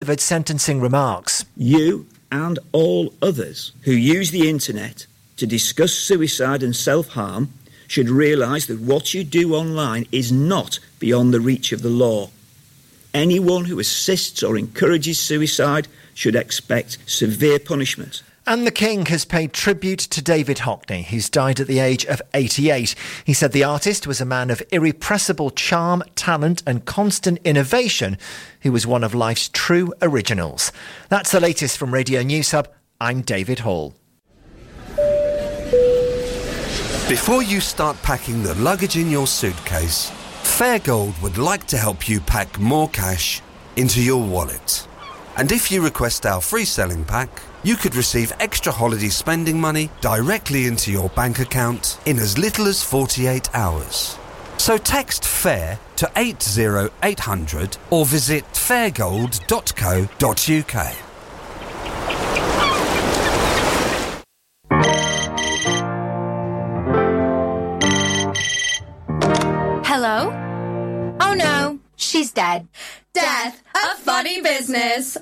delivered sentencing remarks. You and all others who use the internet to discuss suicide and self-harm should realise that what you do online is not beyond the reach of the law. Anyone who assists or encourages suicide should expect severe punishment. And the King has paid tribute to David Hockney, who's died at the age of 88. He said the artist was a man of irrepressible charm, talent and constant innovation, who was one of life's true originals. That's the latest from Radio News Hub. I'm David Hall. Before you start packing the luggage in your suitcase, Fairgold would like to help you pack more cash into your wallet. And if you request our free selling pack, you could receive extra holiday spending money directly into your bank account in as little as 48 hours. So text FAIR to 80800 or visit fairgold.co.uk. Hello? Oh no, she's dead. Death, a funny business.